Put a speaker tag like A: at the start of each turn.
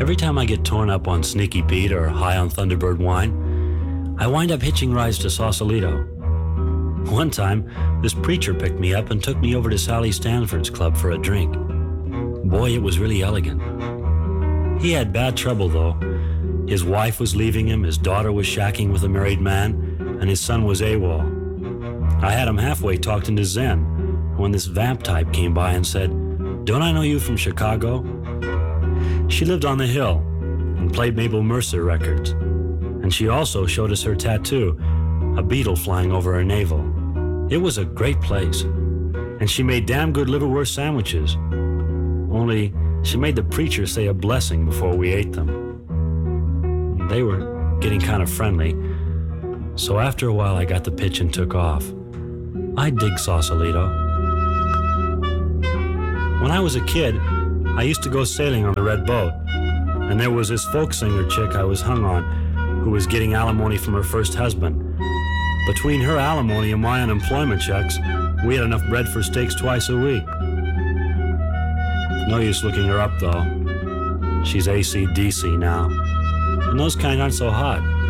A: Every time I get torn up on Sneaky Pete or high on Thunderbird wine, I wind up hitching rides to Sausalito. One time, this preacher picked me up and took me over to Sally Stanford's club for a drink. Boy, it was really elegant. He had bad trouble, though. His wife was leaving him, his daughter was shacking with a married man, and his son was AWOL. I had him halfway talked into Zen when this vamp type came by and said, "Don't I know you from Chicago?" She lived on the hill and played Mabel Mercer records. And she also showed us her tattoo, a beetle flying over her navel. It was a great place. And she made damn good liverwurst sandwiches. Only she made the preacher say a blessing before we ate them. They were getting kind of friendly. So after a while I got the pitch and took off. I dig Sausalito. When I was a kid, I used to go sailing on the Red Boat, and there was this folk singer chick I was hung on who was getting alimony from her first husband. Between her alimony and my unemployment checks, we had enough bread for steaks twice a week. No use looking her up, though. She's AC/DC now, and those kind aren't so hot.